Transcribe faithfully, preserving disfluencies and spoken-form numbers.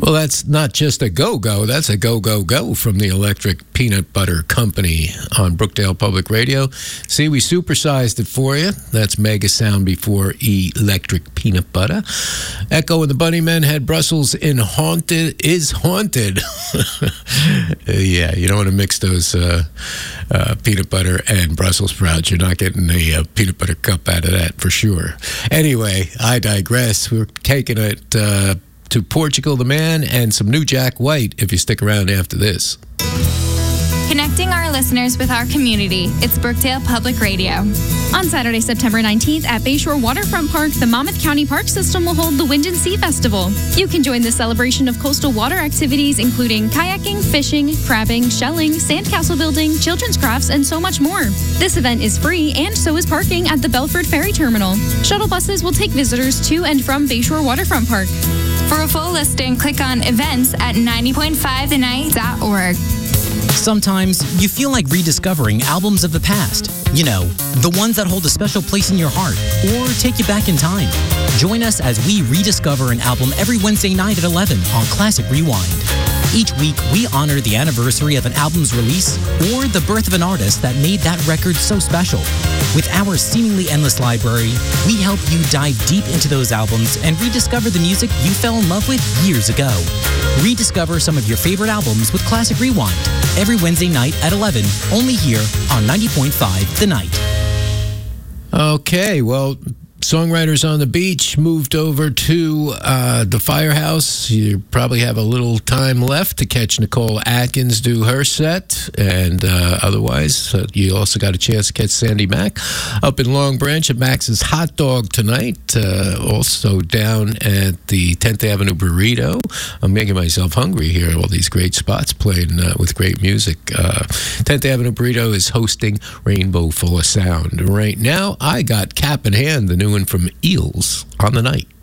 Well, that's not just a go-go. That's a go-go-go from the Electric Peanut Butter Company on Brookdale Public Radio. See, we supersized it for you. That's Mega Sound before Electric Peanut Butter. Echo and the Bunnymen had Brussels in Haunted is Haunted. Yeah, you don't want to mix those uh, uh, peanut butter and Brussels sprouts. You're not getting a uh, peanut butter cup out of that for sure. Anyway, I digress. We're taking it uh, to Portugal the Man and some new Jack White if you stick around after this. Connecting our listeners with our community. It's Brookdale Public Radio. On Saturday, September nineteenth at Bayshore Waterfront Park, the Monmouth County Park System will hold the Wind and Sea Festival. You can join the celebration of coastal water activities, including kayaking, fishing, crabbing, shelling, sandcastle building, children's crafts, and so much more. This event is free, and so is parking at the Belford Ferry Terminal. Shuttle buses will take visitors to and from Bayshore Waterfront Park. For a full listing, click on events at ninety point five the night dot org. Sometimes you feel like rediscovering albums of the past. You know, the ones that hold a special place in your heart or take you back in time. Join us as we rediscover an album every Wednesday night at eleven on Classic Rewind. Each week, we honor the anniversary of an album's release or the birth of an artist that made that record so special. With our seemingly endless library, we help you dive deep into those albums and rediscover the music you fell in love with years ago. Rediscover some of your favorite albums with Classic Rewind every Wednesday night at eleven, only here on ninety point five The Night. Okay, well, Songwriters on the Beach moved over to uh, the Firehouse. You probably have a little time left to catch Nicole Atkins do her set. And uh, otherwise, uh, you also got a chance to catch Sandy Mack up in Long Branch at Max's Hot Dog tonight. Uh, also down at the tenth Avenue Burrito. I'm making myself hungry here. All these great spots playing uh, with great music. Uh, tenth Avenue Burrito is hosting Rainbow Full of Sound. Right now, I got Cap in Hand, the new one from Eels, on the night.